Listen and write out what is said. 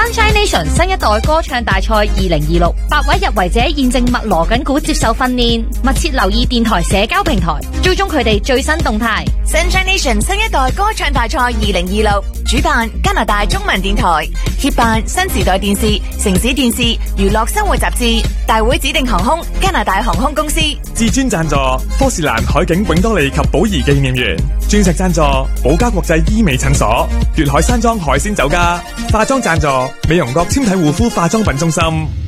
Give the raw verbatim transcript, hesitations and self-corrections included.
Sunshine Nation 新一代歌唱大賽二零二六，八位入圍者現正密鑼緊鼓接受訓練，密切留意電台社交平台，追蹤佢哋最新動態。 Sunshine Nation 新一代歌唱大賽二零二六，主辦加拿大中文電台，協辦新時代電視、城市電視、娛樂生活雜誌，大會指定航空加拿大航空公司， 至尊贊助科士蘭海景永多利及寶儀紀念園，鑽石贊助寶嘉國際醫美診所，粵海山莊海鮮酒家，化妝贊助美容閣纖體護膚化妝品中心。